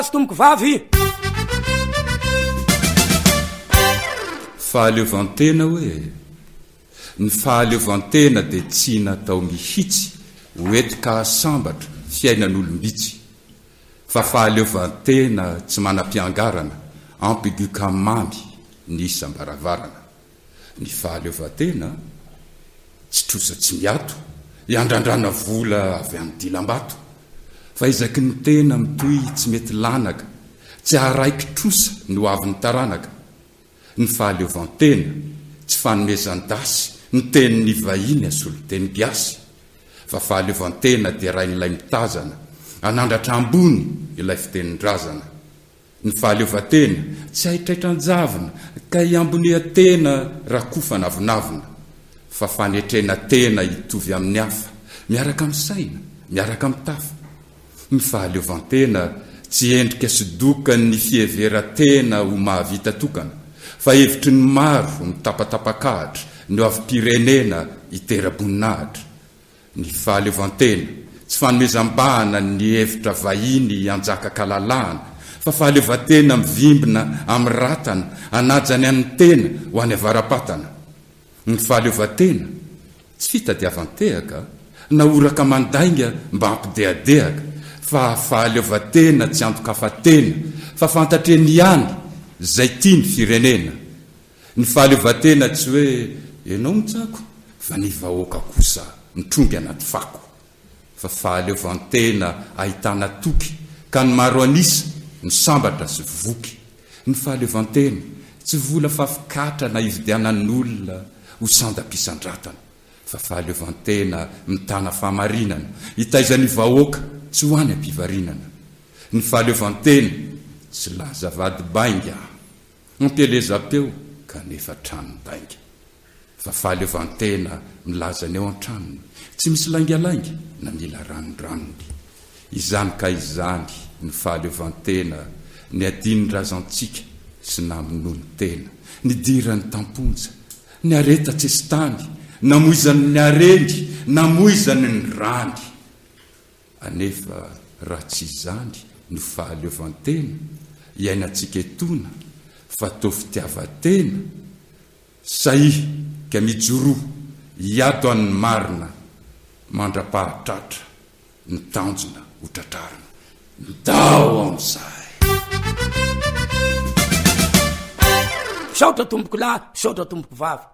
tomboko vavy fahaleovantena hoe ny fahaleovantena dia tsy natao mihitsy hoetika sambatra fiainan'olombitsy fa fahaleovantena tsy manam-piangarana ampiduka mamy ny isam-baravarana. Ny fahaleovantena tsy trosa tsy miato iandrandrana vola avy amin'ny dilam-bato fa izaky ny tena mitoy tsy mety lanaka tsy araiky trosa no avy ny taranaka. Ny fahaleovantena tsy fanomezan-dasy ny tenin'ny vahiny asolo teny giasy fa fahaleovantena dia rain'ilay mitazana anandratra ambony ilay fitenin-drazana. Ny fahaleovantena tsy haitraitran-javina ka iambonihan-tena raha kofa navinavina fa fanetrena tena hitovy amin'ny hafa miaraka amin'ny saina miaraka amin'ny tafa. Ny fahaleovantena tsy endrika sy doka ny fieveran-tena ho mahavita tokana fa hevitry ny maro mitapatapakahatra no avy pirenena hitera-boninahitra. Ny fahaleovantena tsy fanomezam-bahana ny hevitra vahiny hanjaka-kalalahana fa fahaleovantena mivimbina amin'ny ratana anajany amin'ny tena ho any avaram-patana. Ny fahaleovantena tsy fitadiavan-tehaka na oraka mandainga mba hampideadehaka fa fahaleovantena tsy antokafatena fa fantatreny ihany zay tia ny firenena. Ny fahaleovantena tsy hoe ianao mitsako fa ny vahoaka kosa mitrongy anaty fako fa fahaleovantena ahitana toky ka ny maro anisa ny sambatra sy voky. Ny fahaleovantena tsy vola fafikatra na ividianan'olona ho sandam-pisandratana fa fahaleovantena mitana fahamarinana hitaizany vahoaka tsy ho any am-pivarinana. Ny fahaleovantena tsy laza vady bainga ampielezam-peo kanefa tranodainga fa fahaleovantena milazany eo an-tranony tsy misy laingalainga na mila ranondranony. Izany ka izany ny fahaleovantena ny adinin-drazantsika sy namin'olo tena ny dirany tamponja ny areta tsy esy tany namoizany ny arendy namoizany ny rany anefa raha tsy izany no fahaleovantena iainantsika etona fa tao fitiavatena sahi ka mijoroa hiato an'ny marina mandra-pahatratra ny tanjona ho tratrarina ndao amin'izay. Saotra tomboko lahy saotra tomboko vavy.